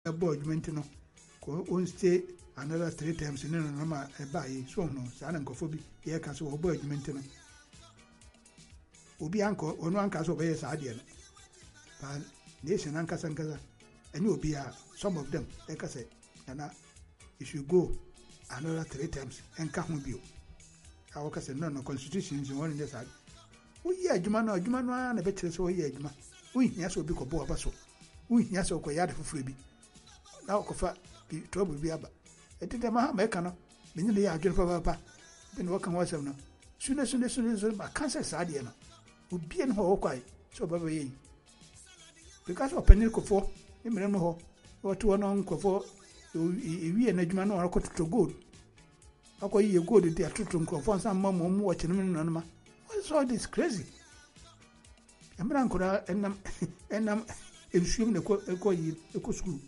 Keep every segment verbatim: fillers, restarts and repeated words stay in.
a board mentino on stay another three times in no ma e buy so no sa na nkofo bi ye ka so board mentino obi anko onu anka so be sa ade no pa nation anka sankaza any obi a some of them like I say na you should go another three times and ka ho bio I work say no no constitution is one in this side we ye adwuma no adwuma no na be kire so we ye adwuma we hia so obi ko bo abaso we hia so ko yade foforo bi na ko fa trouble bi aba etete ma ha ma ka no me nyine ya adwene papa papa bi no ka ho asem no sune sune sune sune ma cancer sade no obi en ho kwai so baba ye because open ko fo e mere no ho what one on ko fo e wi en adwuma no ko to gold akọ yi gold dey atoto nko fo nsa ma mo mo watch no no no ma what's all this crazy amra nkora enam enam ensuom ne ko ko yi ko school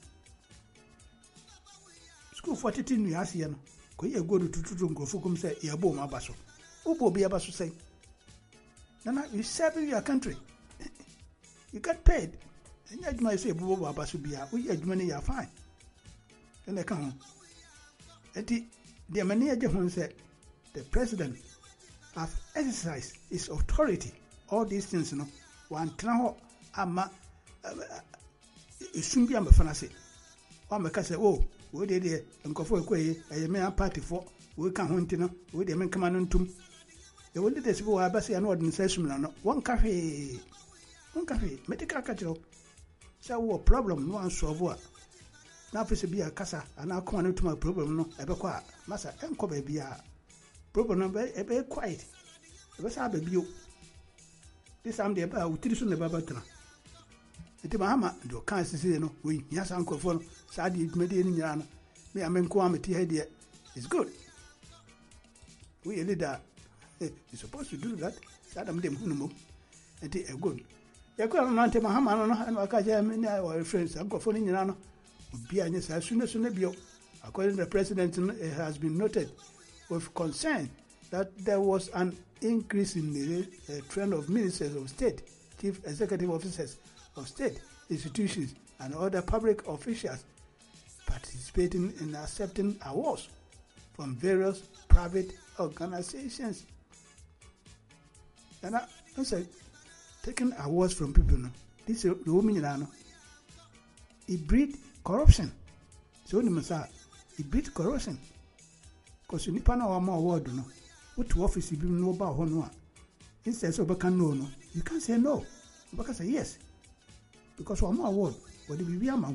school forty nu asie no ko yi gold tututu nko fo kom say ya bo ma baso ubo bi abaso say nana you serve your country you get paid and you might say bo abaso bia we adwuma ne ya fine and they come enti the mania Jehon said the president have exercised his authority. All these things, you know, one traho ama isumbi am fanase. One make say, oh, we did it and go for a quay, a man party for we can hunt, you know, we the men come on to. The only this boy, I say, an ordinary session, one cafe, one cafe, medical catcher. So, problem, no one solve what. Now, if be a casa, and I'll come to my problem. No, ever quiet, Massa, and come baby. Problem number a very quiet. It was a baby. This I'm the about Tilson the Babatana. The Bahama, do can't see no, we, yes, Uncle for Sadi Median Yana. Me, I mean, Quamity idea is good. We a leader is supposed to do that. Sadam dem Hunumo, and they are good. You're going on to Mahama, and Wakaja, or friends, Uncle for Ninano. As soon as according to the president, it has been noted with concern that there was an increase in the uh, trend of ministers of state, chief executive officers of state institutions, and other public officials participating in accepting awards from various private organizations. And I, I said, taking awards from people, no, this is the woman, you know, it breeds corruption. So ni masa it beat corruption. Because you nipa na wa ma award no. What to office bi no ba ho no a. Instead so beka no no. You can't say no. You can say yes. Because wa ma award, what the bibi am.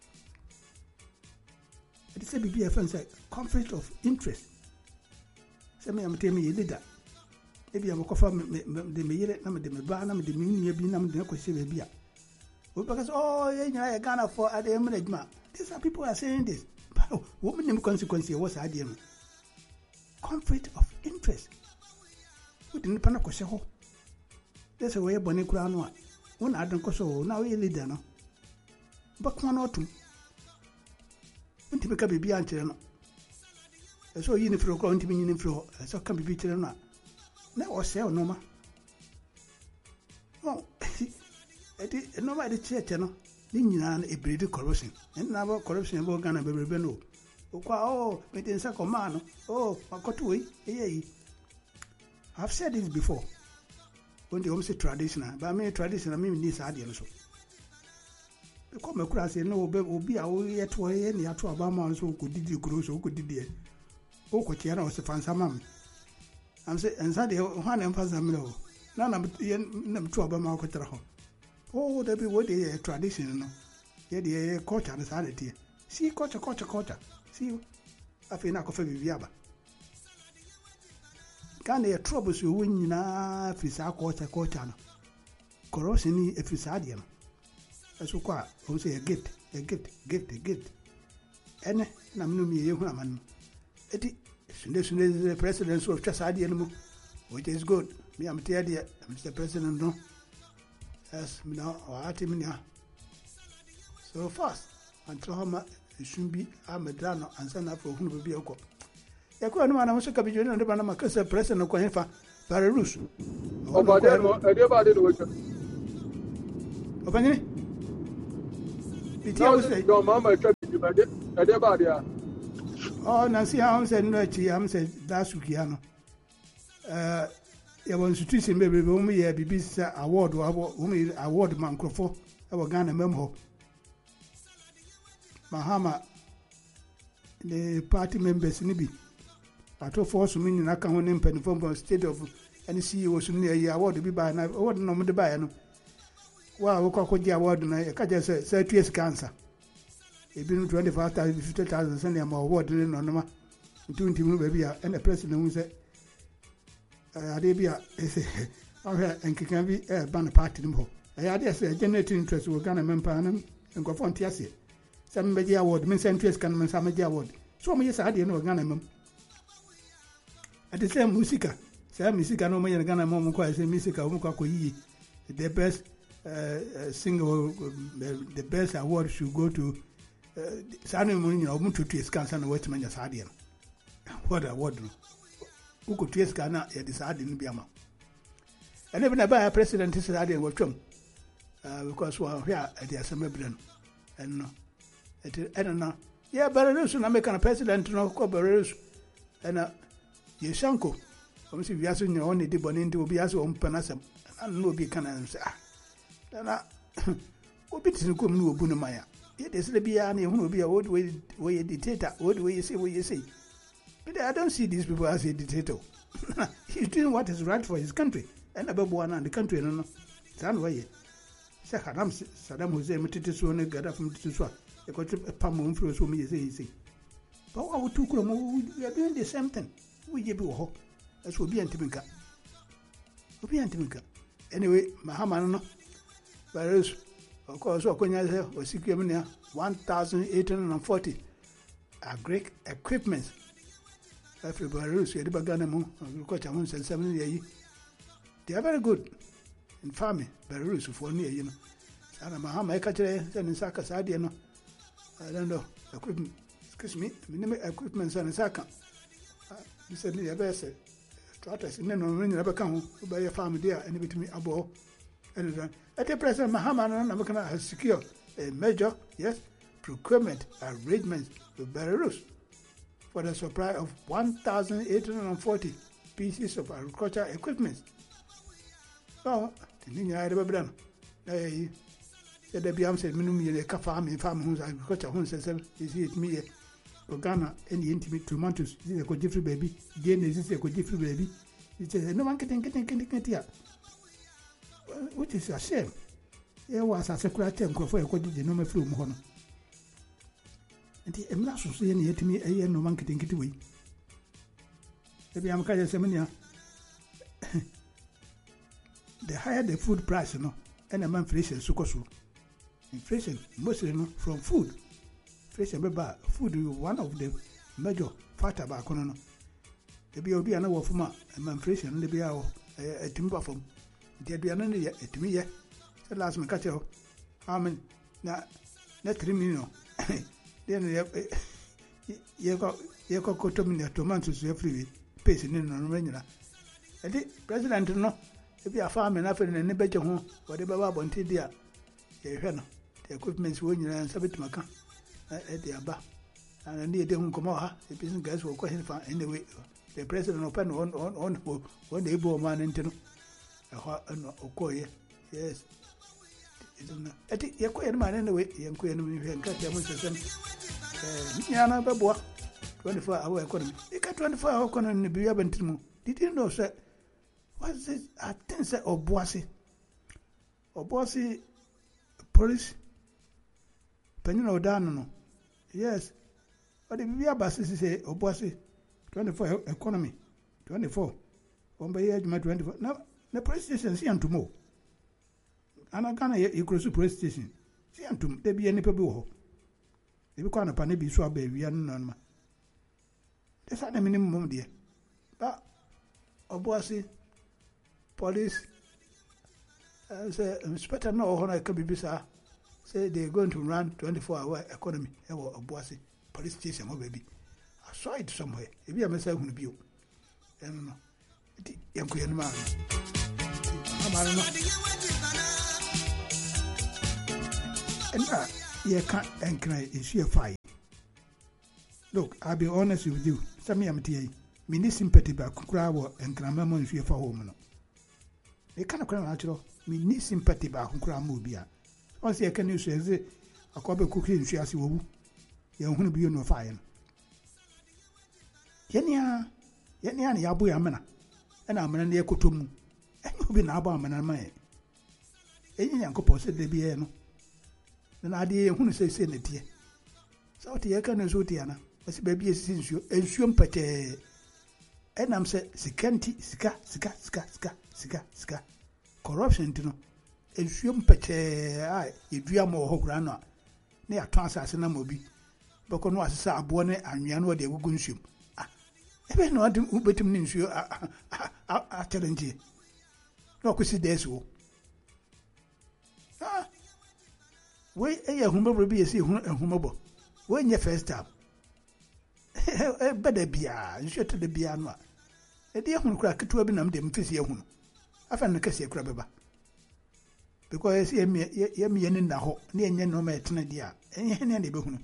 It say bibi e fan say conflict of interest. Say me am tell me leader. Ebi am ko fa de me yire na me de me ba na me de me nua bi na me de ko se bibi a. Because oh yeah, Ghana for at the management. These are people are saying this. But woman name consequence was at the conflict of interest. We didn't pan a question. There's a way Bonnie Crown. One I don't so now we leader no. But one or two. When to become a baby antenna. So you need for going to be in floor, so can be beaten. That was sell no ma. Oh. Eti no ma de church no ni nyina na ebrede corruption en na ba corruption bo Ghana bebrebe no okwa oh metin sa koma no oh makoto we eyi I've said this before when they say traditional but me traditional me ni sa ade no so e ko makura say no obi obi a wo yeto ye ni ato aba ma so ko didi kuro so ko didi e o ko tia na o se fansa mam am say ensa de ho na fansa me no na na na to aba ma ko tara ho. Oh, there be what the tradition, no. Yeah, the culture and sanity. See, culture, culture, culture. See, I feel like a baby viaba. Can there troubles you win na fisa culture, culture? Corrosion if it's adium. That's what I say a gift, a gift, gift, a gift. And I'm no me, man. It is the president of Chasadian, which is good. Me, I'm tired yet, Mister President, no. Yes, me now or at him now. So fast until Homa should be a Medrano and send up for whom will be a cop. Yaku no one was a cabinet and the Panama President of Coinfa, very loose. Oh, but I never did what you open Now, no, Mamma, I did about it. Oh, Nancy, I'm saying, no, I'm saying, that's Ukiano. Uh, there was institution, maybe, only a B B C award or only award man for our Ghana memo. Mahama, the party members in Ibi. I told force meaning I can't win in from state of any C E O was near your award to be by an award no the buy. Well, we call the award and I can't just say thirty years cancer. It's been twenty-five thousand, fifty thousand, sending them award in on them. Twenty baby and the president who said, Arabia is a and can be a banner party. I had say generating interest will Ghana member and go for Tiasi. Some media award, means interest can mean some media award. So many years I didn't know Ghana mem. At the same musica, some musica no more Ghana mom quite say musica Umuka the best uh, single, uh, the best award should go to Sani Munino or Mutu to Scan and Westman Sadian. What a word. Who could Ties Ghana at this Adi in Biama? And even a buyer president is Adi and Watchum because we are here at the Assembly. And I don't know. Yeah, Belarus, and American president, no Belarus, and uh, Yeshanko. Come see, we are soon only the Bonin to be as on Panasam, and no be can answer. And I will be to come to Bunamaya. It is the Biani who will be a old way, way dictator, old way you say what you say. But I don't see these people as a dictator. He's doing what is right for his country, and above one and the country, no, San way. Saddam Saddam Hussein, Metitisone, got up from Tituswa. They got a palm for so many say. But our two we are doing the same thing. We give you hope. That's what be Antimika. Will be Antimika. Anyway, Mahamano, Belarus. Of course, what can I say? Was securing one thousand eight hundred forty agri equipment. After Belarus, we had Baganamo, agriculture, one and seven years. They are very good in farming. Belarus for near, you know. Sana Mahama, Ekatere, and in Saka Sadiano. I don't know. Equipment, excuse me, minimum equipment and Saka. You said, the best. Stratas, and then when you never come by a farm there and between me above. At the present, Mahaman has secured a major, yes, procurement arrangement with Belarus for the supply of one thousand eight hundred forty pieces of agricultural equipment. So, the Nina had ever done. I said, the Biam said, Minumi, a farm in farm whose agriculture, who says, is it me, Ghana, any intimate tomatoes, this is a Kojifri baby, Jane is a Kojifri baby. He says, no one can get it here. Which is a shame. There was a secret term for a quantity no flu mono. And the Emlasso saying to me a year no one can get away. Maybe I'm kind of seminar. The higher the food price, you know, and a man inflation, Sukosu. Inflation, mostly you know, from food. Inflation, but food is one of the major factor about economy. The B O B and a wofuma, and inflation, the B O a timber from. There be another yet to me yet. The last me catch you. I mean, now, let three million. Then you got you got to me the tomatoes every pacing in on Renina. And the president, no, if you are farming after any better home, whatever I wanted there, you know, the equipment when you and submit my car at the Abba. And I need them come out. The business guys will question for anyway. The president open on on on one day, boy, man, into. Okoye, yes. At it, you're quite a man anyway, young queen, and cut your system. Yana Babua, twenty-four hour economy. You got twenty-four hour economy in the Biabantimo. Did you know, sir? What's this? I think, sir, or Bossy? Or Bossy police? Penino Dano. Yes. But if we are Bassi say, or Bossy, twenty-four economy, twenty-four. One by age, my twenty-four. No. The police station see and tomorrow. And I can't you cross the police station. See and to there be any people. They be quite a panic so baby and none. That's not the minimum, dear. But Obossy, police, say, Inspector no honor could be bizarre. Say they're going to run twenty-four hour economy. Obossy, police station, oh baby. I saw it somewhere. If you have myself on the view. I don't know. Young queen man. And ye can't and can I issue a fight. Look, I'll be honest with you. Some of them, me need sympathy back crowd and can remember if you for home. They can't cry natural. Me need sympathy back crowd movie. Once I can use it, a copy cookie and she has you. You're going to be no fire. Yenya, Yenya, Yabu Yamana, and I'm an Yakutum, and you've been about man and my. Any young couple said they be no. Then I did who say sanity. So the Yakan is Utiana, as baby since you assume pate. And I'm said, Sikanti, Sika, Sika, Sika, Sika, Sika, Sika. Corruption, you know. Assume pate, I, if you are more grana, near Transasana Mobi. Because no, I saw a bonnet and you know they will consume. Ebe no adi ubetum ni nsuo a a a challenge. No kwesi deso. Ah. We e ya humobo bi esi hu humobo. We nye first time. E beda bia, nsuo te de bia no a. E de ehunu kura ketewa bi nam de mfisi ehunu. Afa no kase kura beba. Because esi emi yemi ye ni na ho, na enye no ma etena dia. Enye ne de be hunu.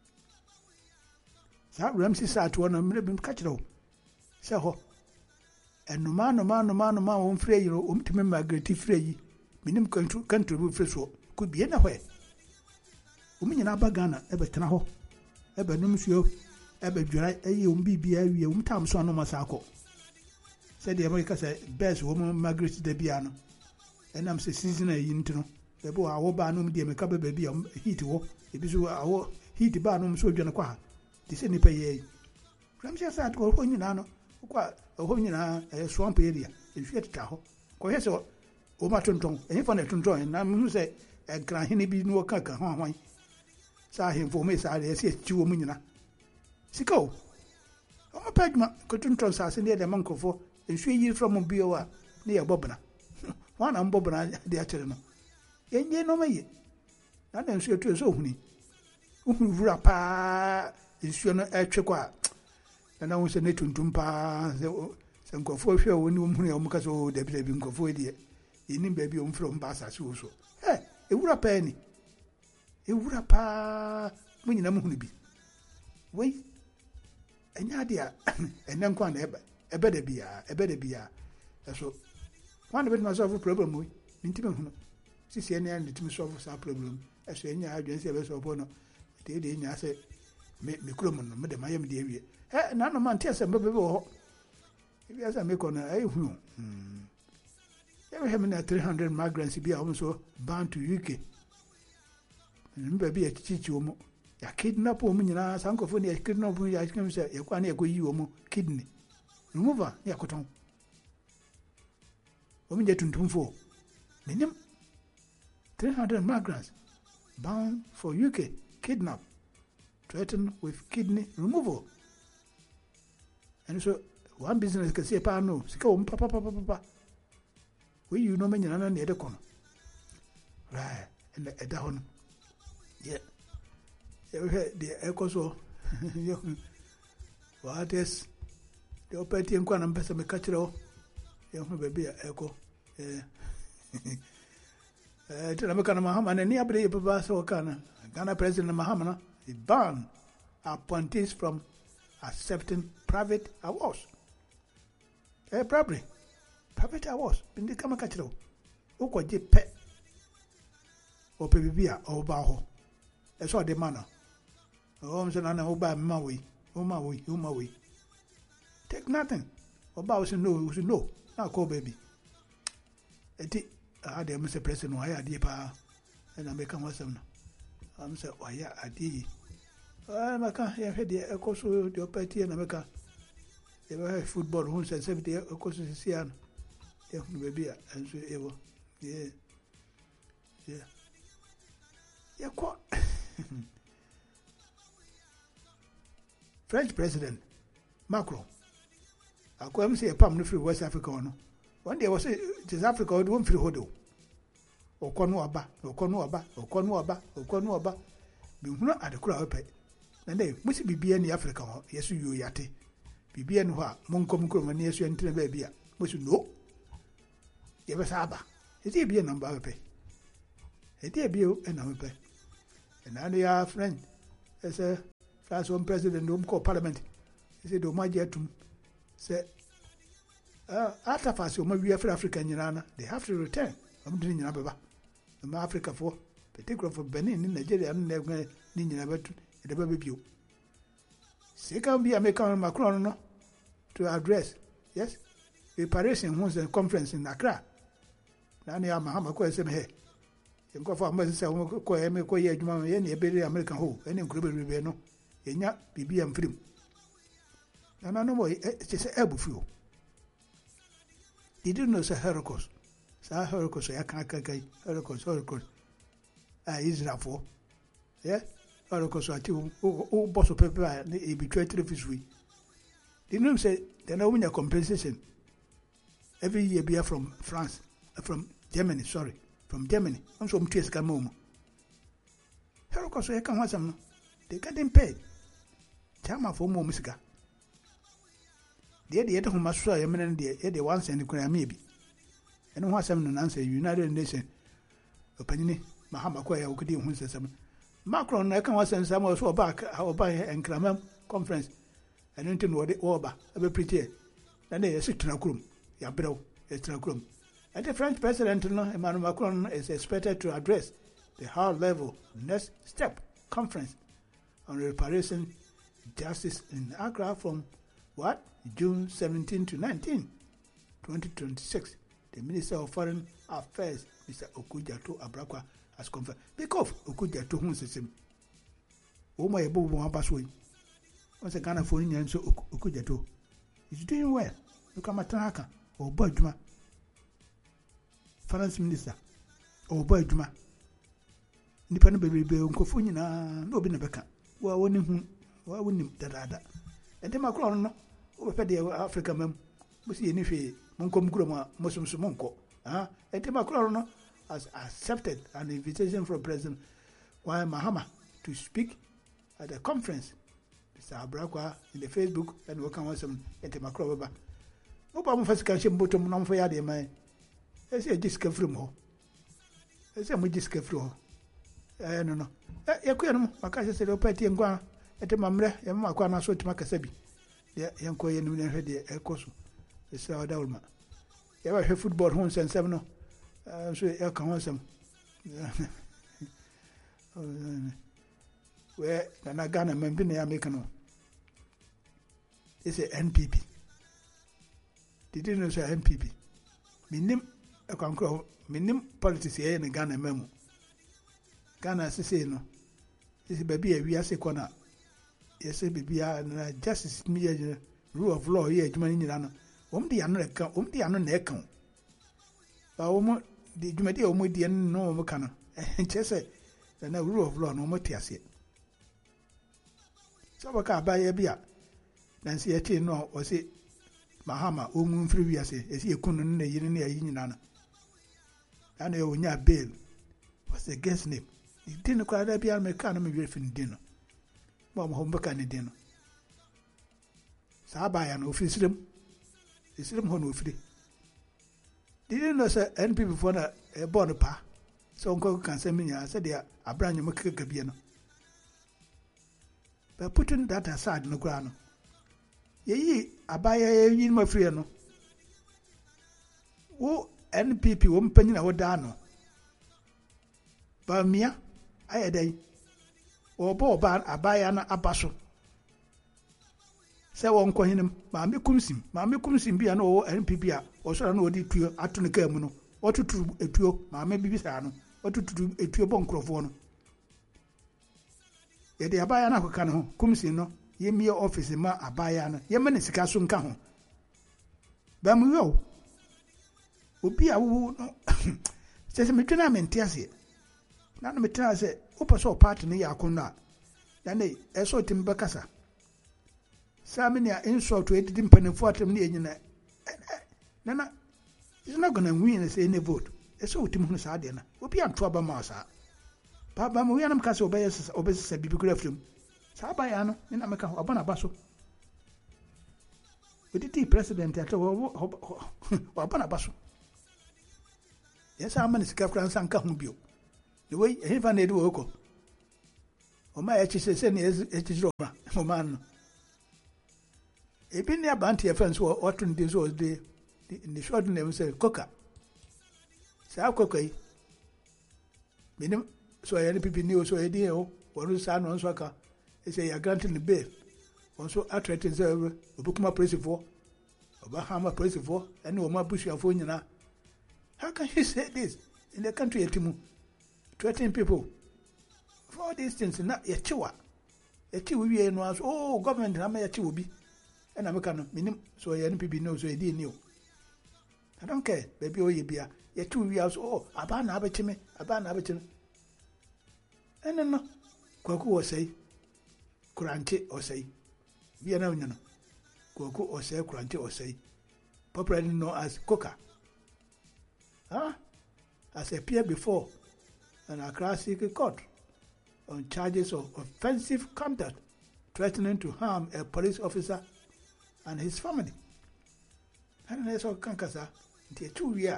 Sa Ramsey sa to no mre bim ka kire ho. Se ho enuma no ma no ma no ma won frɛ yi o mtime Margaret frɛ yi minim kantu kantu bu frɛ so ku bie na hɔ o mi nyina ba Ghana e be tena hɔ e be num suo e be dwara e um bibia wie um tam so no ma sa akɔ se de America se best wo Margaret de bia no enam se season ayi ntino e bo awo ba no de America ba ba bia heat wo e bi so awo heat ba no so dwane kwa de se nipa ye Ramsey sa to ho nyina no kwa ho nyina eh swamp area e hwe teta ho ko hwe so o ma tonton e fa na tonton na mu se e gran hene bi no ka ka ho hwan sa he fo me sa de se ti wo mu nyina sika o o pagma ko tonton sa se de man ko fo e hwe yi from bio a ne ye bobna wan am bobna de a kire no ye nye no maye na na nsu etu so huni uhun vura pa nsu no e twe kwa na wo se ne tuntum pa se nkofo hwe wo ni wo hunu ya wo kaso o debi debi nkofo die ini baby o mfro mba asase wo so eh ewura pa ni ewura pa mo nyina mo hunu bi wei enya dia enen kwa na ebe ebe de bia ebe de bia eso one bit ma solve problem we ntime hunu sisi ene an ntime solve sa problem eso enya adwen se ebe so bono de de enya se me me kuro mo no me de mayem de awie eh na no man tie se mbebe wo ibi asa me kona ai hu mm we have na three hundred migrants bi also bound to U K mbebe ya chichi omo ya kidnap omo nyina sankofo ne ya kidnap ya chikem se ya kwa na ya koyi omo kidney remover ya koton omo je tuntumfo minim three hundred migrants bound for U K kidnap threatened with kidney removal. And so one business can say, "Pa no, sika um papa papa papa." We you know me nyana na ede kono. Right, and the eda hono. Yeah. You heard the echo so. What is the opportunity and kwana mpesa me kachiro. You know baby echo. Eh. Eh tena me kana Mahama na ni abde papa so kana. Ghana President Mahama na he banned appointees from accepting private awards. Eh, probably private awards. Bindi kama kachiro. Uko je pe. O pe bibia o ba ho. E so de mana. O mse na na o ba ma we. O ma we, o ma we. Take nothing. O ba o se no, o se no. Na call baby. Eti a de Mister President wa ya di pa. E na me kan wasam no. Am se wa ya adi. Ah, maka ya hedi ekoso de opeti na meka. E ba football hun se se de ekoso sisian. E hun baby a enso ewo. Yeah. Yeah. Ya ko. French President Macron. Akwam se pam no free West Africa no. One day was South Africa would won free hodo. Okonu aba, okonu aba, okonu aba, okonu aba. Bi hunu adekura ope. Na dey musi bibia ni Africa ho yesu yo yate. Bibia no ho a monkom krom na yesu entre ba bia. Musi no. Ye be saba. Eti bia namba ope. Eti bia o na ope. and now they are friend as a France one president who call parliament. He said, "Oh my dear, to say, uh, after fast, you might be African Yana. They have to return. I'm doing in Ababa, I'm Africa for particular for Benin in Nigeria, and they're going to need the baby view. Second, be American Macron to address, yes, the Paris and a conference in Accra. Now, they are Mahama Kwesem here. You go for a message, I will call him a quiet man, any American hole, any incredible Riveno, and yet B B M film. And I know it's just an elbow fuel. Did you know it's a hurricane? It's a hurricane, I can't get hurricane, hurricane. I is that for, yeah? Hurricane, I tell you, oh, boss of paper, it betrayed to the fishery. The name said, then I win a compensation every year beer from France, from Germany, sorry, from Germany. I'm from T S K Momo. Hurricane, I can't want some. They got them paid. Chama for more musica. The other who must try a minute, the once and the maybe. And what's some answer United Nations opinion, Mahama Koya, who could do one some. Macron, I can send some also back, how by and Cramam conference, and into what the Oba, a bit pretty. Then they sit to a room, Yabro, a room. And the French president, Emmanuel Macron, is expected to address the high level next step conference on reparation justice in Accra from what? June seventeenth to nineteenth, twenty twenty-six. The Minister of Foreign Affairs, Mister Okudzeto Abrakwa, has confirmed. Because Okudzeto who says him, "Oh my boy, one passway." Once a Ghana phone in so Okudzeto is doing well. Look at Matanaka or Bojuma, Finance Minister or Bojuma. Independent baby, Uncle Funina, no Binabeka. Well, when him, well, when him that. And then Macron. We the Africa mem, we see any fee, Monkom Groma, Muslim Monko. Ah, and Macron has accepted an invitation from President Kwame Mahama to speak at a conference. Mister Abrakwa in the Facebook and we can want some at Macron. No problem for Scansion bottom, non for Yadi, my. I say, discover more. I say, we discover. I don't know. Yakuano, Macassa said, Opeti and Guan at the Mamre, and Macana so to Macasabi. Yeah, young Koy and Winner had the Ecosu, the Sour Dalma. You ever heard football homes and seven? I'm sure you can want some. Where Nanagana Membina Americano. It's a N P P. Did you know it's a N P P? Minim a conqueror, minim politics here in Ghana memo. Ghana say no. This is baby a Viasa corner. Yes, baby, and justice me rule of law here, Jumani Nano. Um, the another account, um, the another account. But um, the Jumati Omo, the no Mocano, and just say, the rule of law no more tears it. So I can't buy a beer. Nancy Eti no, or say, Mahama, um, free we say, is he a couldn't a year near Yinana. And they will not bail. What's the guest name? The dinner crowd, I be a mechanic with dinner. Mom home back and dinner. Sabay and office them. It's them home free. Didn't know, sir, and people for a border pa. So Uncle can send me, I said, there, a brand new Macabiano. But putting that aside, no ground. Ye, I buy a yin my friend. Oh, N P P won't penny our dano. But me, I had a or Boban a bayana a basso. Say one coin him, Mammy Kumsim, Mammy Kumsim be an old N P P or so I know the trio at Tunicamuno, or to do a trio, Mammy Bisano, or to do a trio boncrophone. Yet the Abayana Cano, Kumsino, ye me office in my Abayana, Yemen is Cassun Cajon. Bamuo would be a wood. Says a Mitrinam Tiasi. None of me say, Upper saw part in the Yakuna. Then they escort him Bacassa. Samina insult to eighteen penny forty million. Nana is not going to win as any vote. A so Tim Sardina will be on trouble, Massa. Papa Muyanam Castle obeys obeys a bibliography. Sabayano in America, Abana Basso. With the president at Abana Basso. Yes, I'm a Scafran San Cahumbio. The way even they do. Oma ya chise se ni echiro ba. Oma no. Ebi ni abanti e fence wo otun di so de in the short name say Coca. Sa Coca yi. Minim so ya ni pipi ni o so e di o. Wonu sa no so aka. E say ya granting the bail. Also attracting say obukuma police for. Obahama police for and o ma bush afo nyina. How can you say this in the country etimu? threatening people. For all these things na ya chiwa. Ya chiwa wi no as oh government na ma ya chiwa bi. And I'm kind of minim so ya N P B knows so he didn't know. I don't care, baby. Oh, you be a you two years oh, about an aberchime, about an aberchime. And then no, Kwaku or say, Kuranche or say, we are now, no, Kwaku or say, Kuranche or say, popularly known as Coca. Huh? As appeared before, an Accra City Court on charges of offensive conduct, threatening to harm a police officer and his family. And I saw Kankasa, the two year.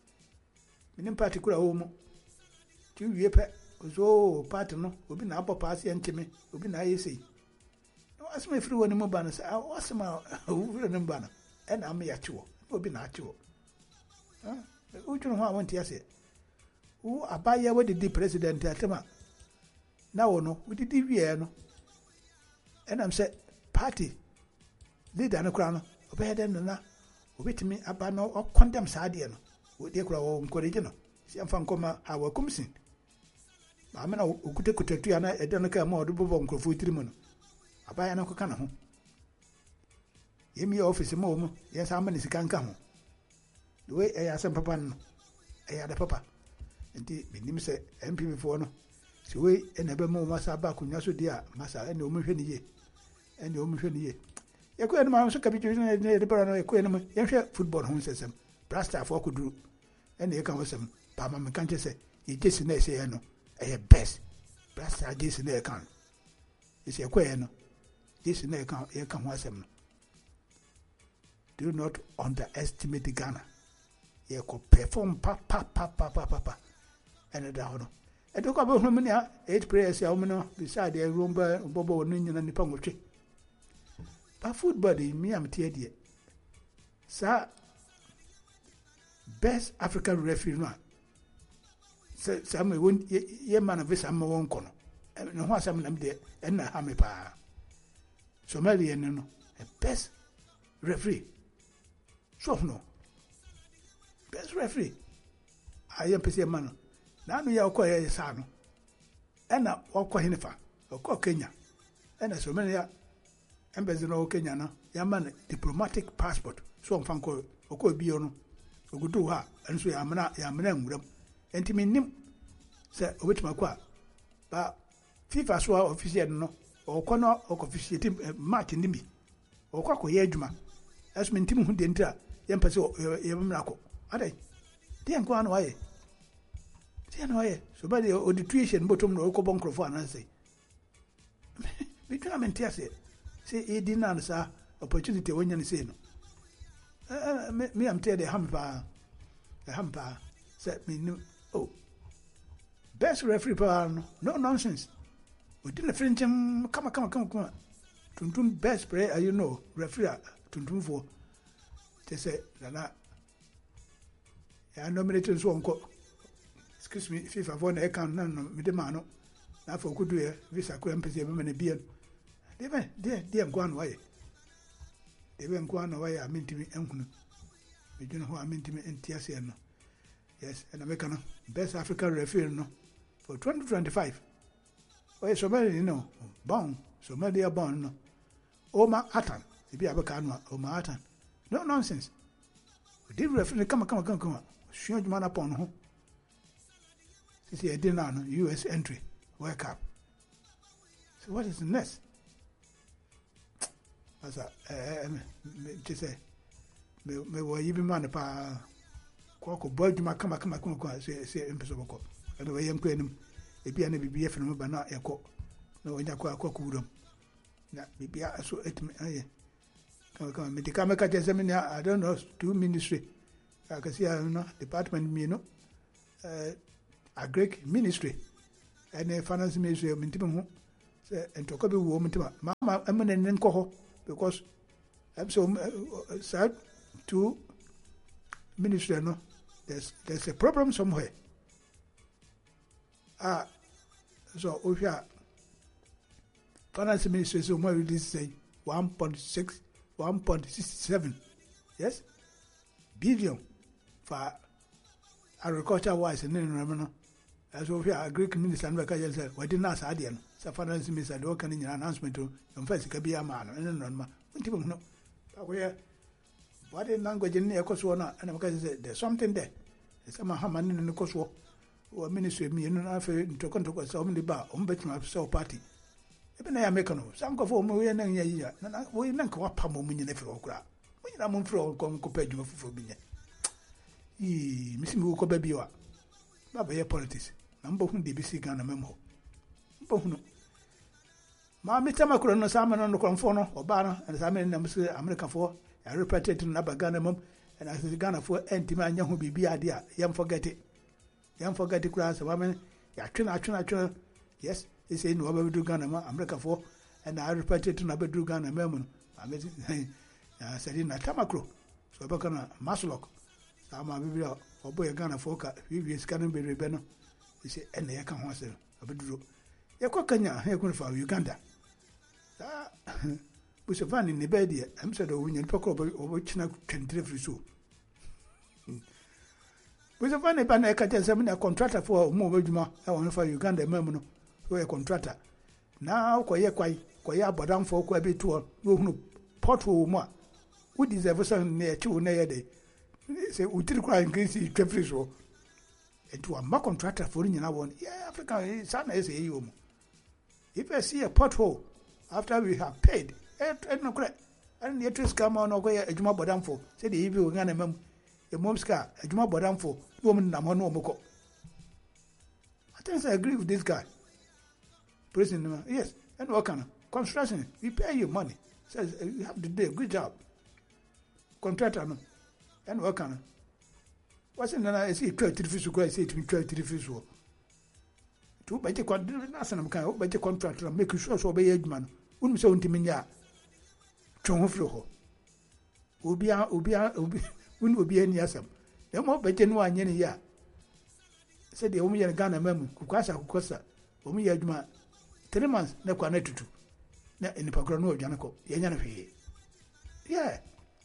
In particular, home. Two year pet was all partner, will be an upper party and Timmy, will be nice. No, ask me through any more banners. I was my over and banner, and I'm a two, will be natural. Who don't want to say? Who a buyer with the president at Tema? Now, no, with the D V R, and I'm said, party. Leader no crown, obey them na, wait me about no or condemn Sadian, with the crow corrigiano. See, I'm from Coma, how come sin. I mean, who could take to Tiana, a donaka more double uncle for trimon. I buy an uncle cannon. Give me office a moment, yes, how many can come. The way I ask some papa, I had a papa, and the name say M P before no. So we and never more massa back on Yasu dear, Massa, and the woman ye, and the woman ye. You couldn't manage to capture the paranoia equipment. You share football home system. Brasta for could do. And you can some Pama can't say, you just in there say, no, I have best. Brasta this in their account. It's a queer, this in their account, you can watch them. Do not underestimate Ghana. You could perform papa, papa, papa, papa, and a down. I took about how many eight prayers, Yamino, beside the room by Bobo Ninian and the Pongochi. But football, me, I'm tear dear. Sir, best African referee, no. Some won't ye man of this, I'm my own corner. And what's some of them there, and a hammy pa. Somalian, no, a best referee. So, no. Best referee. I am P C man. Now, we are quite a son. And now, walk quite in or call Kenya. And so many embassy no Kenya na yaman diplomatic passport so mfanko okọ bi ono ogudu ha enso ya amana ya amana nwuram entimi nim se obetima kwa ba FIFA so official no okọ no okọ official match ndimi okọ akoye adwuma aso mentim hu de ntra yempase ye mmrako adai de enko anu aye de anu aye so ba de audition bottom no okọ bonkrofo ananse bituna mentiase say he didn't answer opportunity when you say no. Me, I'm telling the hamper, the hamper said me, oh, best referee, no nonsense. We didn't finish him. Come on, come on, come on, come on. Tuntum best player, you know, referee, Tuntum for. They say, Lana, I nominated so uncle. Excuse me, if I want to account, no, no, me demand no. Now for good way, visa could embassy a woman a beard. They went, they, they have gone away. They went gone away. I mean to me, uncle. We don't know who I mean to me in T S N. Yes, an American best African referee no for twenty twenty-five. Oh, somebody, you know, born, somebody are born, no. Oma Atan, if you have a can, Oma Atan. No nonsense. We did referee, come on, come on, come on, come on. Show you man upon who. This is a dinner, U S entry. Wake up. So, what is the next? As a, to say, me were even man pa Quaco Boyd, my come, come, come, come, say, say, impossible. And the way I'm playing him, if you be B F and but not a cock. No, in a quack woodum. That be so it me. Come, come, Medicamica seminar, I don't know, two ministry. I can see, I don't know, department, me, no, a Greek ministry, and a finance ministry of Mintimum, say and to be woman to mama I'm an enco because I'm so sad to minister no there's there's a problem somewhere ah so if you finance ministry so more release say one point six one point six seven yes billion for agriculture wise and then as of here Greek minister and Baka said we did not say no so finance minister do can in announcement to in first can be a man and no ma people no we what in language in ekoso na and Baka say there's something there some haman in ekoso or ministry me no afa to control so many ba on betima so party ebe na ya make no some go for we na nya yi na we na nka wapa mo munyi na firo okura munyi na mo firo ko ko pa djuma fufu binya yi misi mi ko ba biwa ba ba ye politics na mbo hu de bi si Ghana memo mbo hu no ma mi tama kuro no sama no ko mfo no oba no and sama na msi America fo ya repatriate na ba Ghana mom and as Ghana fo enti ma nya hu bibi ade a yam forget it yam forget it kura so wa men ya twena twena twena yes they say no ba do Ghana ma America fo and I repatriate na ba do Ghana memo no ameti ya sari na tama kuro so ba kana maslok sama bibi obo ye Ghana fo ka bibi scanin be rebe no ise ene ya ka ho ase abeduro ye kwa Kenya he kun fa Uganda ah busefani ne be de am se do wunya pokro obo china twenty free so busefani ba na ka tese me na contractor for mo bejuma e won fa Uganda mem no so ye contractor na ko ye kwai ko ye abodam fo ko be to no hunu portal mo who deserve some ne chi wo na ye de say utiri kwa increase twenty so into a ma contractor for nyina won yeah Africa sana is e yomo if I see a pothole after we have paid et no correct and the trees come on go ejuma bodam for say the ibi ngana mem e momska ejuma bodam for no mo na mo no moko I think I agree with this guy president yes and what kind of construction we pay you money says you have to do a good job contractor no and what kind of what's in I see twelve three fish go say to me twelve three fish wo to ba je kon na sanam kan ba je contractor make sure so be adwuma no unu se ontimi nya twon fro ho obi a obi a obi unu obi ani asam e mo ba je no anye ne ya se de o mu ye Ghana mamu kukwasa kukosa o mu ye adwuma three months na kwa na tutu na enipa kro no odwane ko ye nya na hwe yeah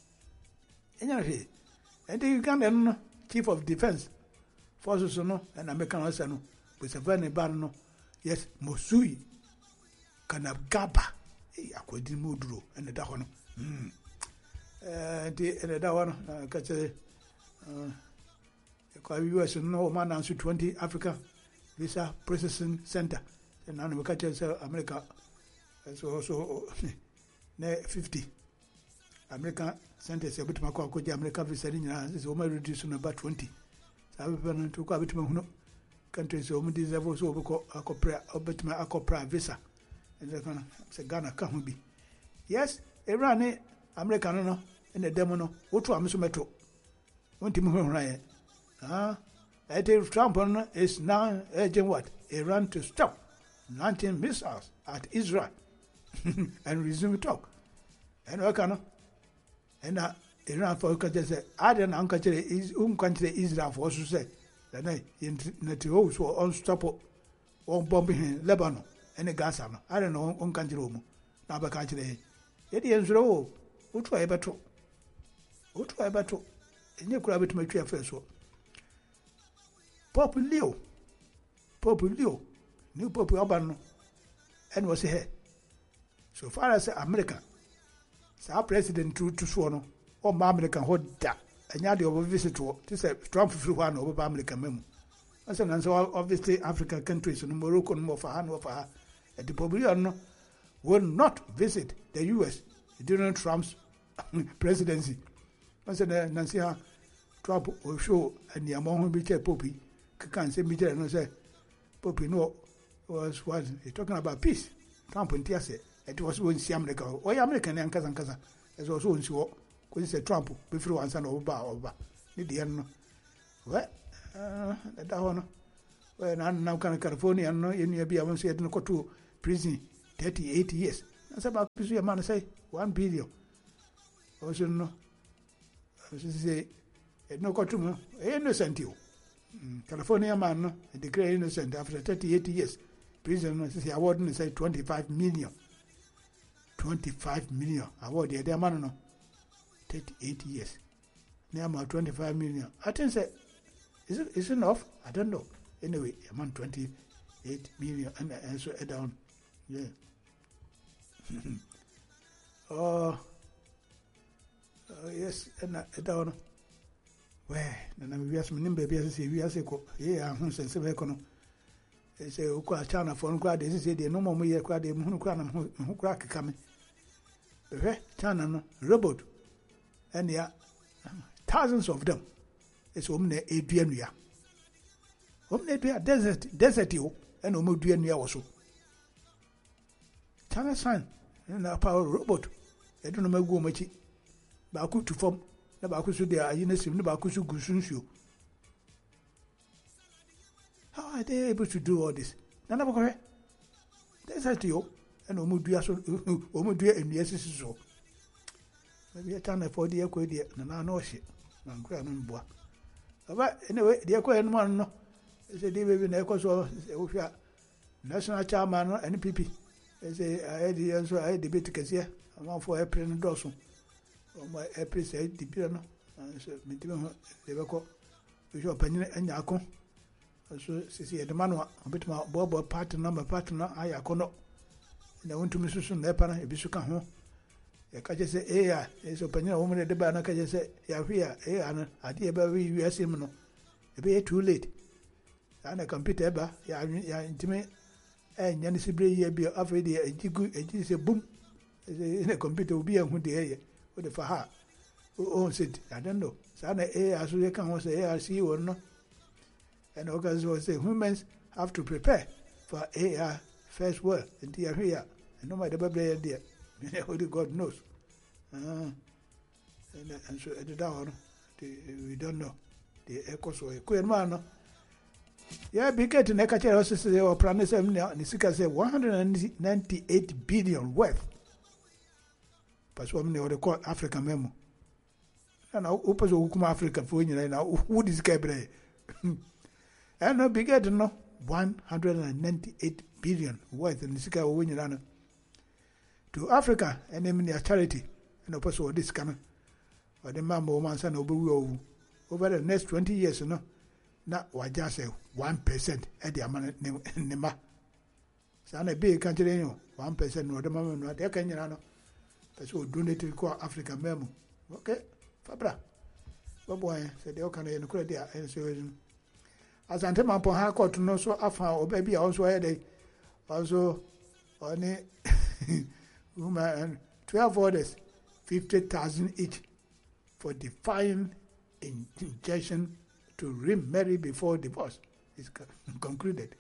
ye nya na hwe and the Ugandan chief of defense forces no and American also no with a very bad no yes Mosui Kanagaba e akwedi moduro and the dahono mm eh the and the dahono ka che uh kwa U S no man answer twenty Africa visa processing center and now we catch America so so ne fifty American center se bitima kwa ko America visa ni na so ma reduce na ba twenty sabe pen to kwa bitima huno country so mu deserve so ko akopra obitima akopra visa and the kana se Ghana ka hu bi yes Iran America no no in the demo no wotu am so meto wonti mu hu ran ah I think Trump is now urging what Iran to stop launching missiles at Israel and resume talk and what kind of and uh, Iran for country say I don't know country is um country Israel for so say that night in the so unstoppable on bombing Lebanon and Gaza no I don't know on country room na ba country e dey nzuro o to e beto o to e beto enye kura beto matwa first so Pope Leo Pope Leo new Pope Urban and was here so far as America sa president to to so no o ma American hoda anya de over visit to say Trump free one over American memo as an so obviously African countries no Morocco no for han for the Pope Leo no will not visit the U S during Trump's presidency as an Nancy Trump will show and the among be Pope can say me no say Pope no was was talking about peace Trump and T S it was when see America or American and kaza kaza as also when see ko say Trump before one san over over ni the no we uh that one we na na kan California no ye ni bia won say no ko to prison thirty-eight years. Na say ba kusu ya man say one billion. Also no. Also say it no kotumo. Innocent you. California man no declare innocent after thirty-eight years. Prison no say award no say twenty-five million. twenty-five million. Award the man no thirty-eight years. Near about twenty-five million. I think say is it is enough? I don't know. Anyway, a man twenty-eight million and and so down. Yeah. Oh, uh, yes, and uh, down. Where na we ask me baby as say we ask ko yeah hun sense we ko no say o kwa China for no kwa de say de no mo ye kwa de mu kwa na ho kwa keka me eh China no robot and ya thousands of them it's om na eduanua om na edua desert desert yo and om eduanua wo so China sign na power robot e do no magu mo chi ba ku tu form na ba ku so de ayi na sim na ba ku so gusunsuo. How are they able to do all this? Nana ba ko desert yo and om dua so om dua enua sisi so. Maybe a China for the equa dear, na no shit. Man, cry on bois. But anyway, the equa and one no. It's a baby in echo so national chairman and N P P. They say I had the answer, I debate because here, I'm on for April and Dawson. Oh, my April said the piano. And so, they were called Bishop Penny and Yako. So, see, the man, a bit more Bob partner, my partner, I akono. And I went to Missus Nepana, a bishop home. Ya kaje se eh ya eso panya wo me de ba na kaje se ya hwe eh ana ade ba wi wi asem no e be too late ana computer ba ya ya intime eh nya ni sibre ye bi afa de ejigu eji se boom in a computer obi ehun de ye o de fa ha o sit I don't know sana eh aso ye kan ho se eh see won no and organize say humans have to prepare for A I first world and ya hwe ya no my de ba bre there. Only God knows. Uh, and, and so at the down, we don't know. The echoes were queer man. Yeah, big at an echo say or plan seven and the say one hundred ninety-eight billion worth. But one of the call African memo. And now open the Africa for you now. Who is Gabriel? And no big at no one hundred ninety-eight billion worth in the Sika win. To Africa and them their charity and also this kind or the mamma woman son over the next twenty years, you know, not what just say one percent at the amount nema. Sana big country, you know, one percent or the mamma, no, they can, you know, that's what donate to call Africa memo. Okay, Fabra. But boy, said the Okan and credit and so as Antema upon her court to know so often or baby also had a also on it. Woman, twelve orders, fifty thousand each for defying injunction to remarry before divorce is concluded.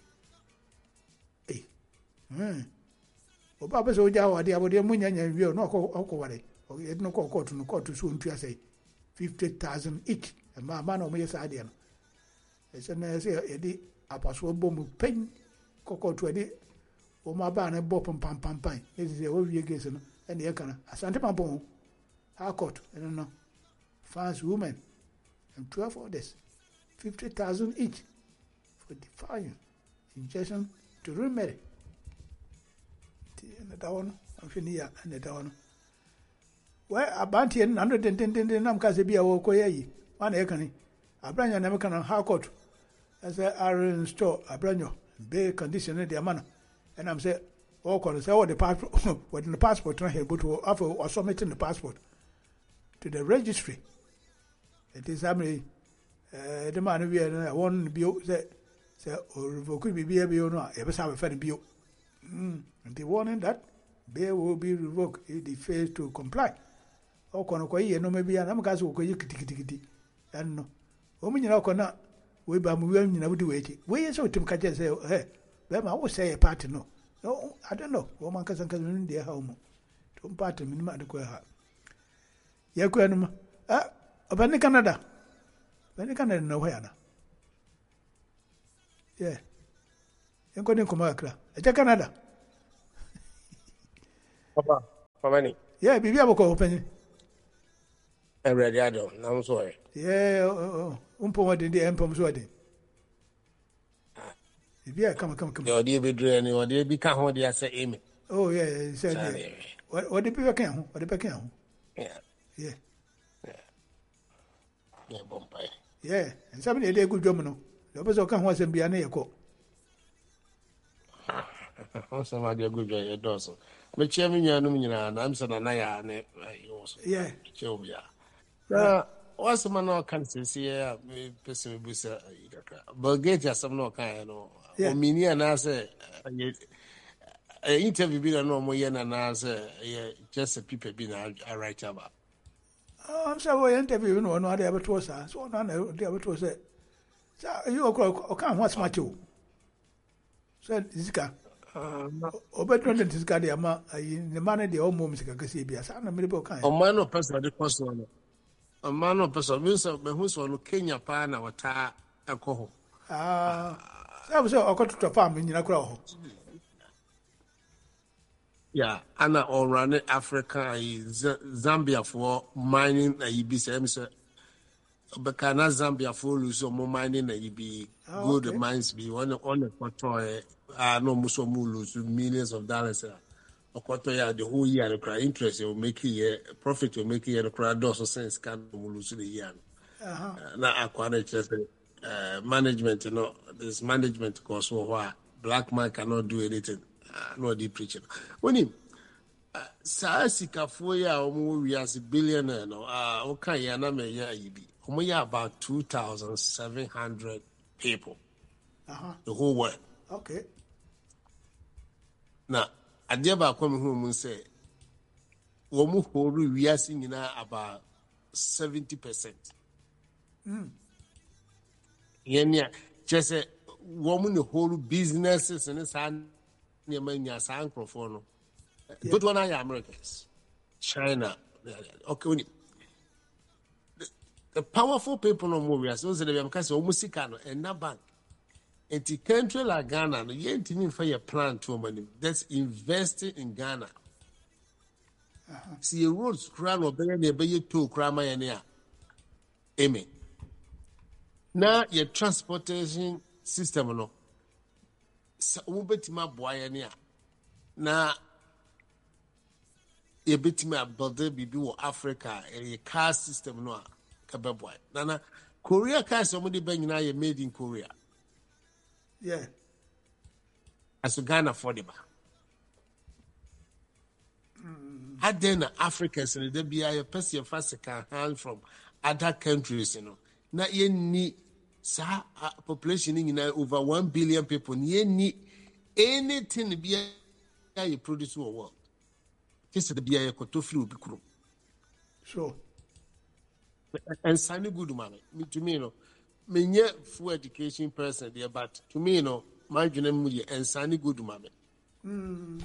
Hey, hmm. Obaba so ja wa dia bo dia munya nya wi no ko ware. O ye no ko court no court so ntua say fifty thousand each. E ma ma no mo yesa ade no. E se na se e di apaso bom pen ko court e di o ma ba na bo pam pam pam pam ezi o wie gese no ene ye kana asante pam pam ha court ene no fans women and twelve orders fifty thousand each for defying injunction to remarry ti ene da wono afini ya ene da wono we abanti en one hundred ten ten ten nam ka se bia wo koyeyi wana ye kana abranya na me kana ha court as a iron store abranyo be condition de amana. And I'm saying, oh, because say, oh, the passport, when the passport, not able to offer or submitting the passport to the registry. It is how many the man we are one bio say, say, or could be be able to ever have a fair bio. And the warning that bail will be revoked if they fail to comply. Oh, Konokoy, no, maybe I'm going to go kitty and no. Women, you know, cannot we by moving, you know, do it. We so to catch say, hey. Them I would say a party no. No, I don't know. Woman cousin cousin in their home. Don't party minima the queer. Yakuanum. Ah, Abani Canada. When Canada nowhere. Yeah. You're going to come back. It's Canada. Papa, Papa ni. Yeah, bibi aboko open. Every ado, I'm sorry. Yeah, umpo wa de empom so de. Bibi come come come. Your dear be drain, your dear be can hold the say aim. Oh yeah, said what what the people can what the people can. Yeah. Yeah. Yeah, Bombay. Yeah, and somebody did a good job no. The person can was and be an echo. Somebody a good job, your dozen. But chairman, you know, and I'm saying, I am yeah. Chobia. Uh, what's the man can say here? Person will say, but get us some no kind of mini and answer. Interview been a normal yen and answer, just a people being a right about. Oh, I'm sorry, interview no no ever was so none they ever was it. So you can't watch my two. Said Zika. Obetron Zika, the ama in the manner the old moments can see be a son of Miribo kind. A man of person, the person. A man of person, who's on Kenya Pan or tar alcohol. Ah, I was a got to a farm in Yakro. Yeah, Anna or run Africa, Zambia for mining a E B C M. But can Zambia for lose or more mining a E B good mines be one on a quarter, uh, no Musomu lose millions of dollars. A quarter year, the whole year, the cry interest will make it a profit will make it a crowd also sense can lose the year. Now, I quite just management, you know, this management course for black man cannot do anything. Uh, no deep preaching. When him, sa sikafoɔ yi a wɔn wɔ wiase billionaire no a wɔka yɛn na mɛ yɛ ayi bi wɔn yɛ about two thousand seven hundred people. Uh-huh. The whole world. Okay. Na adeɛ baako mi hu mu sɛ wɔn horo wiase nyinaa about seventy percent. Mm. Yɛn ni a kyerɛ sɛ wɔn ne horo businesses ne saa. No. Good one, I Americans, China. Okay, when the, the powerful people no more. So they be because almost and na bank. And the country like Ghana, no, you ain't even for your plan to money. That's investing in Ghana. Uh-huh. See a roads crown or better than be two crama and ya. Amen. Now your transportation system no. Sa ubetima boyania na ebetima build bibi wo Africa a car system no kabe boy nana Korea car somebody be nyina ye made in Korea. Yeah, as Ghana for the ba mm. Adena Africans in the be a person fast can hand from other countries, you know, na ye ni sa uh, population in over one billion people. Ye need anything be a you produce in the world. This is the be a kotofri ubikuru. Sure. And Sunny good man. To me, no, me nye full education person there, but to me, no, my dream is and Sunny good man. Hmm.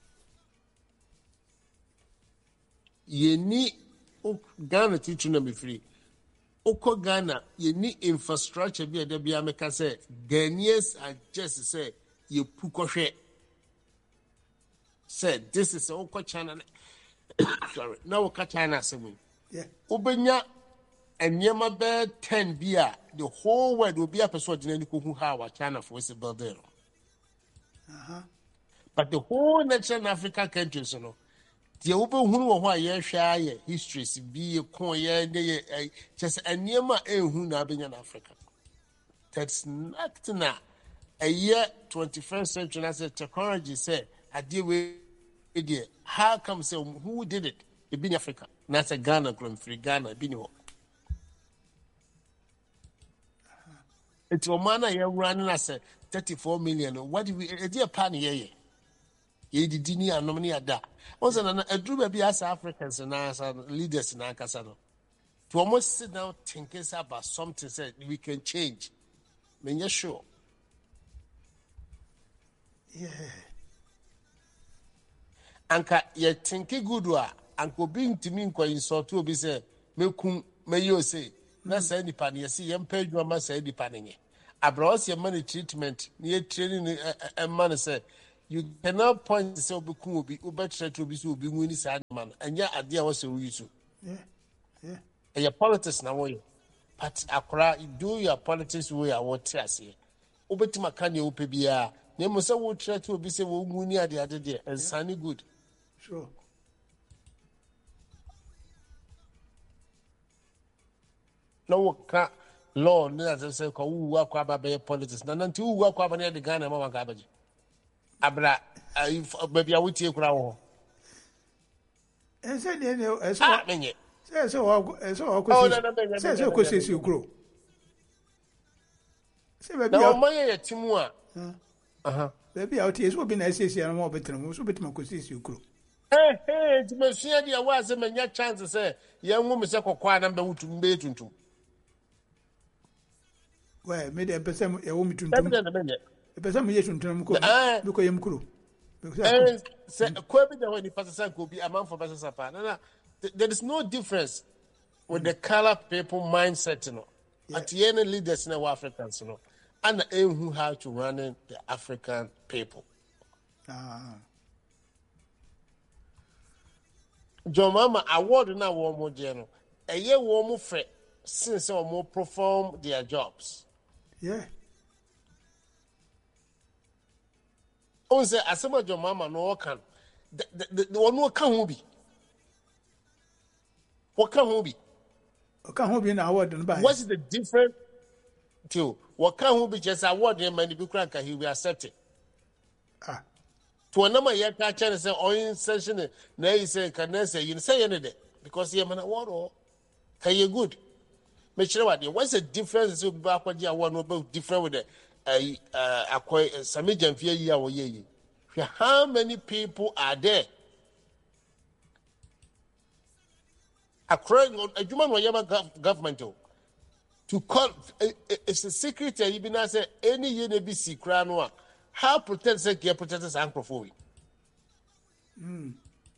Ye need Ghana teaching them be free. Oko Ghana, you need infrastructure be a debia meka say Ghanaians are just say you pukoshe. Said this is Oko China. Sorry, now Oko China saying. Yeah. Ubenya and Yama bear ten beer. The whole world will be a person in who how China for is a builder. Uh-huh. But the whole nation African countries, you know. The open who why ye share histories be a coin ye just a nearma a who now being in Africa. That's not now. A year twenty first century as a technology say I deal with it. How come say who did it? It been Africa. That's a Ghana grown free Ghana been ho. It's a man you're running as a thirty four million. What do we a dear pan ye? Ye did ni anomni ada. Also, a drew be as Africans and as leaders in Ankasano. To almost sit down thinking about something said we can change. I mean, you're sure. Yeah. Anka ye thinking good wa anko being to me in so to be say me kum me yo say na say ni pan ye see yem pay you ma say di pan ye. Abroad your money treatment, near training a man say you cannot point to say obi kun obi obi try to obi so obi win say man and ya ade a was you so Yeah. Yeah. and your politics na way but akora do your politics way I want to say obetima kan you ope bia na mo say wo try to obi say wo win ade ade there and sunny good Sure. no work law na say ko wu akwa ba be politics na nanti wu akwa ba na de Ghana ma wanka abaji abra baby awutie kura wo And say ne ne so ah menye say so so Oh, ko no, no, no, no, say no, say no, ko no, say no. si ukro. Say baby na o out maye ya timu a aha baby out is obi na say si na mo betre so betima ko say si ukro. eh eh ti mesua dia wa se manya chance say ye nwu me se kokwa na mbe wutu mbe tuntum Well, me de person e wo tabi mituntum. na menye E person me yetuntum ko. Ah. Be ko yem kuro. eh se ko bi da wani pasasa ko bi amam for pasasa pa na na th- there is no difference with the color people mindset no Yeah. at the end leaders in Africans no and who how to run the African people. Ah. John Mama award na wo mo je no eye wo mo fe since wo mo perform their jobs. Yeah. On say asema John Mama no kan the the the one kan ho bi. What kan ho bi? Oka ho bi na award no ba. What's the difference to what kan ho bi just award him and be crank he will accept it. Ah. To anama ye ka chere say on session na he say can say you say any day because he man award or can you good. Make sure what what's the difference so be akwaji award no be different with the uh uh akwai sami jamfie yi awo ye yi. How many people are there? Across adwuma no yama government o to call uh, uh, it's a secret you be na say any ye na be secret no a how protect say care protect us ankrofo mm.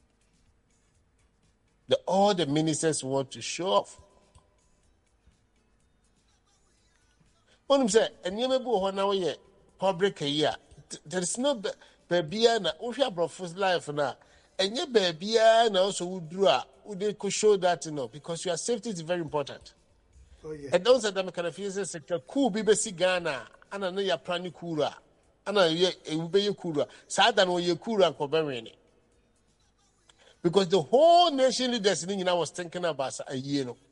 The all the ministers want to show off. When say enyeme bu ho na we public here there is no babia na ohwa brofos life na enye babia na also wuduru a we could show that you know because your safety is very important. Oh yeah. And don't say that kind of feels sector cool be be Ghana ana no ya plani kura ana ye ube ye kura sada no ye kura ko be because the whole nation leaders ni was thinking about a year no.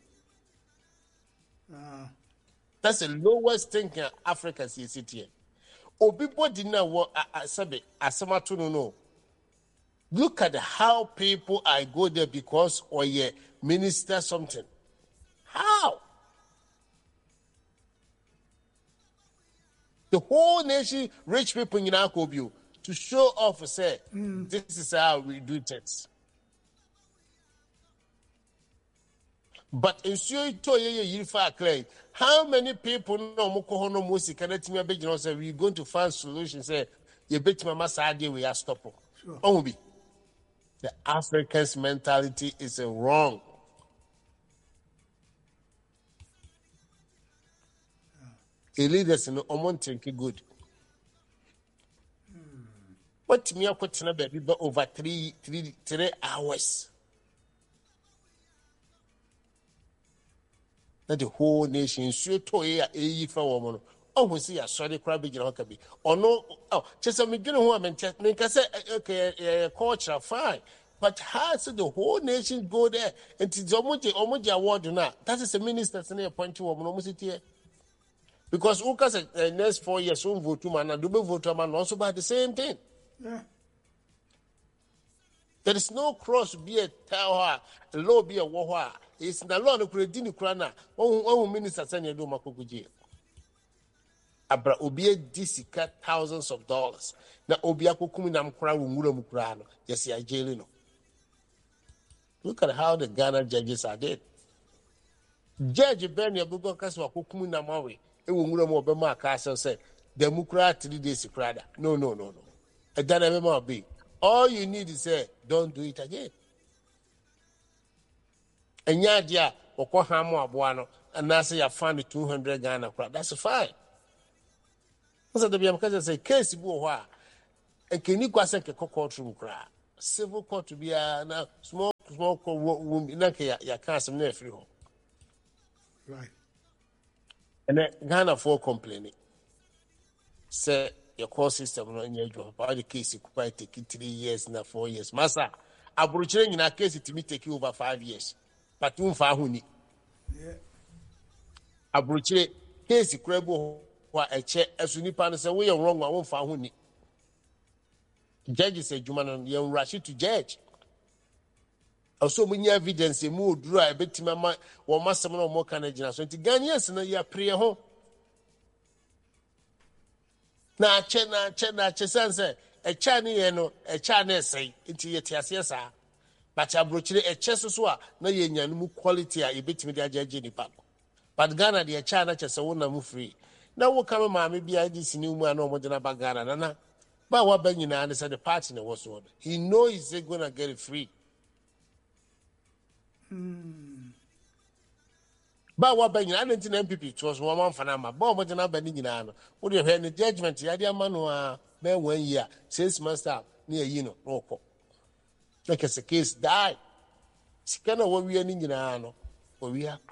Ah. That's the lowest thinking Africa sees it here. Obibody na wo asabe asama to no no. Look at how people I go there because or yeah minister something. How? The whole nation, rich people in Akobio, to show off, say, mm. this is how we do things. But in Suyo, how many people know Mokohono Musi can let me be say we're going to find solutions? Say, you bet my master we are stopping. Sure. Only the Africans' mentality is uh, wrong. The leaders in the Omon think good. What me a question baby but over three three three hours. That the whole nation should to a a for woman. Oh, we see a sorry crab in Hockaby. Or no, oh, just a beginning who I mean, make us say, okay, culture, fine. But how should the whole nation go there and to Zomuti Omoji award now? That is a minister's near point to woman almost here. Because Uka said the next four years won't vote to man and do vote to man also by the same thing. Yeah. There is no cross be a tower, a law be a war. It's the law of Kredini Krana, one minister send you do Makuji. Abra Obia Disika thousands of dollars. Now Obia Kukuminam Kra Muramukrano. Yes, I jailino. Look at how the Ghana judges are dead. Judge Ben Yabuko Kaswa Kukumina Maui, it will Muramu Bema Castle said, the Mukra three days crada. No, no, no, no. A Dana be. All you need is say, don't do it again. And Yadia, Okohamo Abuano, and now say you found two hundred Ghana crowd. That's fine. So the Biamka say, case Boa, and can you go as a courtroom cry? Civil court to be a small, small room in a case, you can't some free home. Right. And then Ghana for complaining. Say your court system in your job. By the case, you quite take it three years, not four years. Massa, I brought you in a case to me take you over five years. But you found it. Yeah. I brought you case, you crable, what a check as you nip and say, we are wrong, I won't find it. Judge said, you man, you rush it to judge. Also, many evidence, a mood, dry, a bit to my mind, or master no more Canadian. So, to Ghanaians, and you are pre home. Now, Chena, Chena, Chesan, a Chinese, a Chinese say, into your Tiasias, but I brought you a chessua, no yen quality, a bit me the judge in the pub. But Ghana, the China, chess, a woman move free. Now, what come, mammy, be I this new man or more than about Ghana, Nana? But what Ben Yuna understand the partner was one. He knows he's going to get it free. Hmm. But what Ben Yuna didn't M P P was one month for Nama. But what you're Ben Yuna, what you had the judgment, the idea man who bear one year, six months out near you know, Roko. Like as a case die. It's kind of what we are in Yuna, or we are.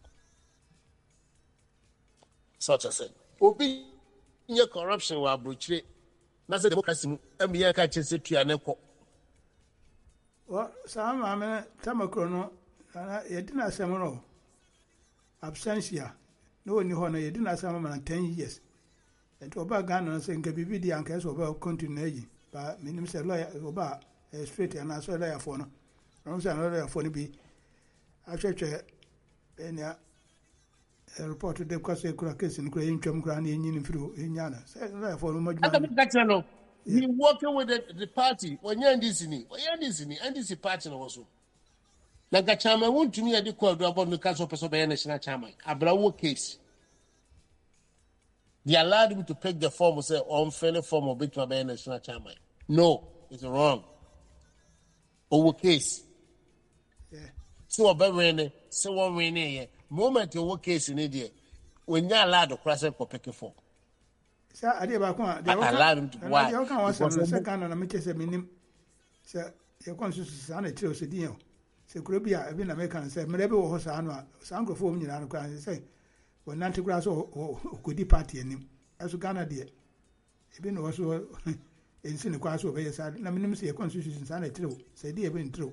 Such as said, Obi in your corruption were brutal. Nasa democracy am ya ka chese tua ne ko Wa sa ma me tamakro no ana yedina asem no absentia no ni ho no yedina asem ma ten years ento oba Ghana no se nka bibi di anka so oba continue yi ba minim se lawyer oba straight ana so lawyer for no no se lawyer for no bi ahwehwe enia report de kwase kura case no kura yintwam kura na yin mfiri enyana say lawyer for no majuma he working with the, the party when you this ni when you this ni and this party no so na ga chama won tumi ade call do about no caso person be national chairman abrawo case they allowed him to pick the form say on fair form of bit be national chairman no it's wrong over case yeah so oba so one win here moment over case in there when you allowed to cross for pick form sa ade ba ko de allowed him to why de kan wasa no se kan na me chese minim se ye kon su sa na tire o se din o se kuro bi a bi na me kan se me be wo ho sa no a sa nkrofo mu nyina no kan se won nante kura so okodi party anim aso Ghana de e bi no so ensi ne kwa so be sa na minim se ye kon su sa na tire o se de e bi ntire o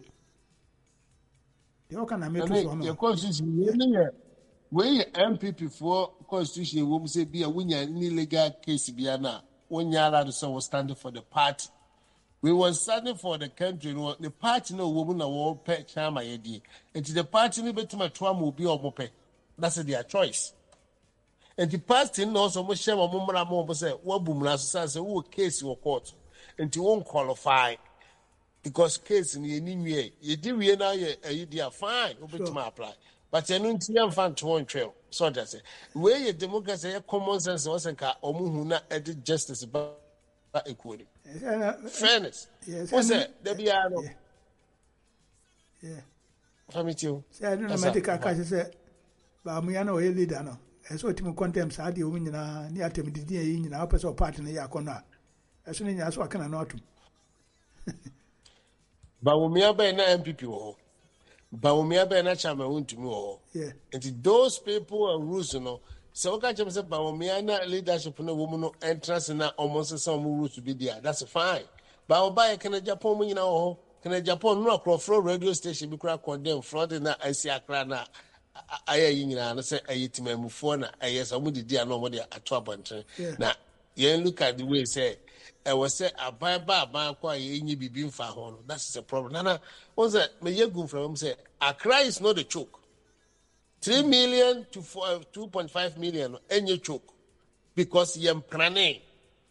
de o kan na me to so no ye kon su ye ne we M P P for constitution we say be a winya ni legal case bia na wonya allowed so was standing for the party we were standing for the country no the party no wo na wo pe chama ye di and the party ni betima to am obi o pe that's their choice and the party no so mo share mo mra mo say wo bumra so say wo case wo court and you won't qualify because case ni ni nwie ye di wie na ye ayi dia fine wo betima apply. But you don't see them fan to one trail. So that's it. Where your democracy, your common sense was a car, or Muhuna added justice about equality. Fairness. Yes. What's that? There be no. Yeah. How me too? Say I don't know medical case say, but me no a leader no. And so to contempt Saudi women na near to me the in our person party na yakona. As soon as I can not. But when me are na M P P wo. But when me are na chama won to me wo. Yeah. And those people are rules no. So okay just say but when me are na leadership no woman no entrance na almost some rules to be there. That's fine. But oba can Japan mu nyina wo. Can Japan no across radio station be kra condemn fraud na asi akra na aye nyina na say aye timamufo na aye so mu didi na mo de ato abonten. Na you look at the way say I was say aban ba aban kwa ye nyi bibi mfa ho no. That's the problem. Nana what's that me yegu from say Accra is not a choke. Three million to four, uh, two point five million any choke because yem prane.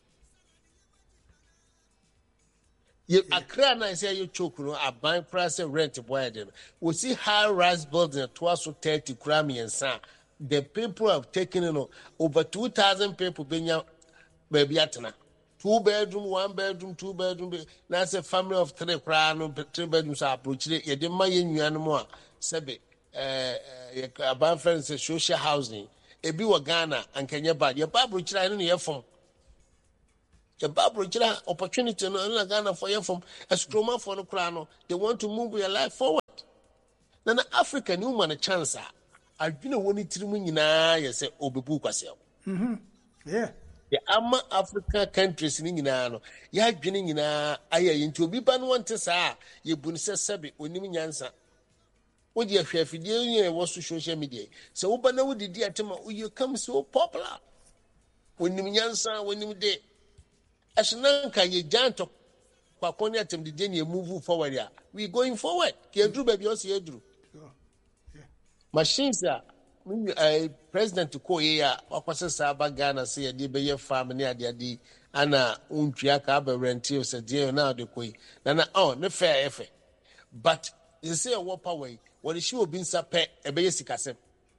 You Accra na say you choke no aban price rent boy then. We see high rise building twice so thirty krami and san. The people have taken you know over two thousand people benya baby atena. Two bedroom, one bedroom, two bedroom. That's a family of three crown, three bedrooms approach it. You didn't mind you anymore. Sebe, uh, about friends, social housing. A be Ghana and Kenya bad. Your babu child in your phone. The Bible opportunity no Ghana for you from a stroma for no crown. They want to move your life forward. Then the African woman a chance. I've been a one in I say Obebu Kwasel. Mhm. Yeah. The Ama Africa countries in Inano. Ya grinning in a aya into Biban one tessa. Ye bunsa sabi when you answer. What your chef was to social media. So Obana would the dear Tama, you come so popular. When you answer, when you did. As Nanka, ye giant of Paponia Tim the day you move forward. We going forward. Can do baby also you do. Machines are President to Koya, Okwasa Saba Ghana say a debate farm near the D. Anna Unchiaka Rentil said, dear now the Koi. Nana, oh, no fair effort. But you say a walk away. What is she will be sape a basic assem?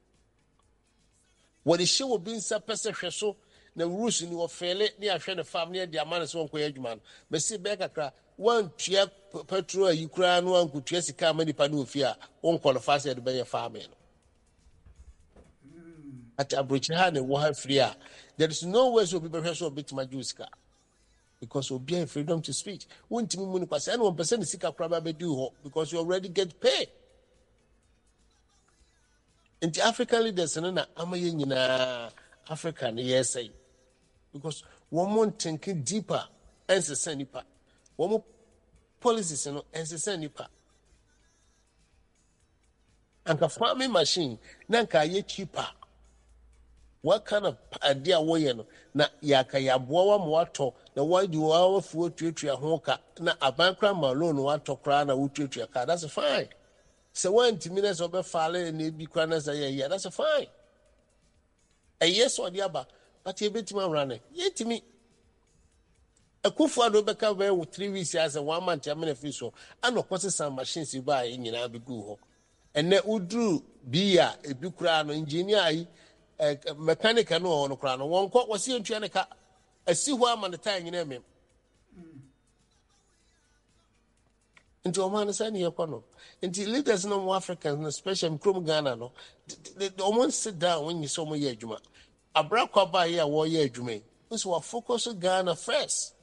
What is she will be sape so? The rules in your fairly near the farm near the Amanas one Koyman. Messi Becca, one cheer petrol, Ukraine, one could Jessica many panu fear, one qualify at the farming. At Abrichhan and Waha Fria, there is no way to be professional bit my juice car. Because we'll be freedom to speech. One team percent, one percent is sick of probably do because you already get paid. In the African leaders, and I'm a African, yes, because one more thinking deeper and the same nipa. One more policies and the same nipa. And the farming machine, Nanka ye cheaper. What kind of idea way na yaka ya boa mwato na why you are for tutu honka na abankra malone wato kra na ututu ka that's fine. So when minutes of a fale and be cranas a yeah that's fine. A yes or the other, but you bit my running. Yet to me a kufa do beka very with three weeks as a one month terminal official and of course some machines you buy in your go and then udru beer a bukra no engineer mechanic no on crown one court was here to anaka a see why man the time you name him into a man saying here kono into leaders no Africans especially from Ghana no they almost sit down when you saw me here juma abra kwaba here wo here juma so we focus on Ghana first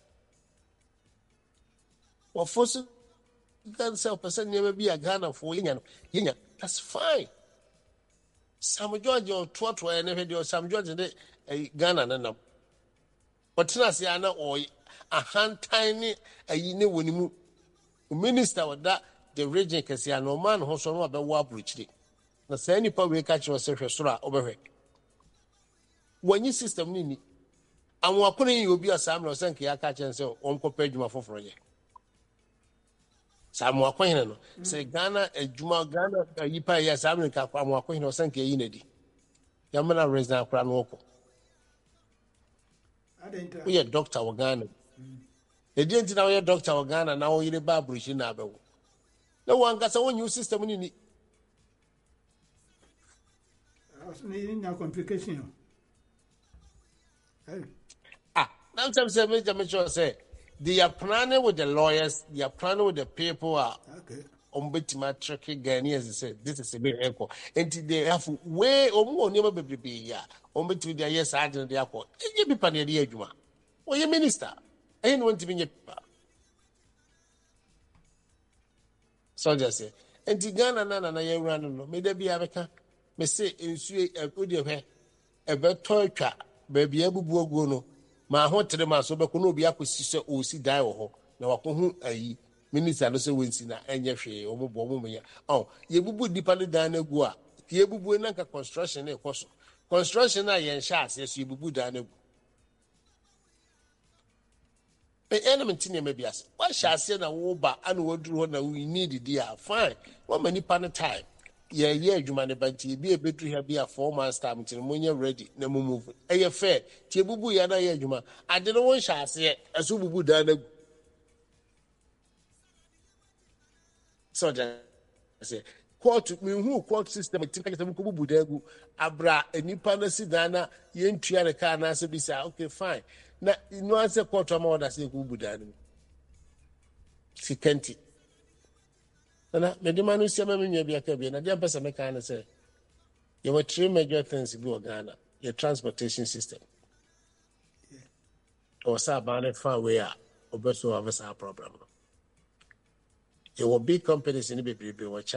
we focus Ghana self person never be a Ghana for yin yin that's fine. Sam George or Twatwa and every Sam George a Ghana and but Tenasiana or a hand tiny a yini when you minister with that the region can see no man who's on about war breach. The same public catch yourself over here. When you system nini, and what couldn't you be a Sam or Sankia catch and say, on compared to my for you. Sam Wakwano say Ghana a Juma Ghana a Yipa Yas America from Wakwano Sanke Unity. Yamana Reza Kranwoko. We are Doctor Wagana. They didn't know your Doctor Wagana now in a babrish in Abu. No one got a one new system in it. I was needing no complication. Ah, now some major major say. They are planning with the lawyers, they are planning with the people are on betima tricky Ghanaians say this is a bit echo. And they have way or more never be ya on between their yes sergeant the airport. You be panny the Juma. Or your minister. I didn't want to be your soldier say. And the Ghana Nana na ye run may there be America. May say in Sue a good hair a bad toy trap, baby Abu Bogono. Ma ho tere ma so be ko no obi akosi se o si dan wo ho na wakohu ayi minister no se wensi na enye hwe o mo bo mo me oh ye bubu dipa ne dan na gu a ye bubu na ka construction na ekoso construction na ye nhya ase so ye bubu dan na gu be element ne me bias wa hya ase na wo ba ana wo duru ho na we need dia fine wo mani pa ne time yeah, yeah, you man, but be a better here be a four months time till when you're ready. No move. A fair, Tibubu Yana Yajuma. I didn't want to say a sububu dana. So I say, quote me who quote system, typical Kubu Degu, Abra, a new panasi dana, yen triana car, so be say, okay, fine. Now, you know, I say quarter more than say Kubu dana. Si Kenti. Na me de manu sia me nya bia ka bia na dia pesa me kan say you were three major things in Ghana your transportation system or sa ban far away or beso have a problem. It will big companies in the baby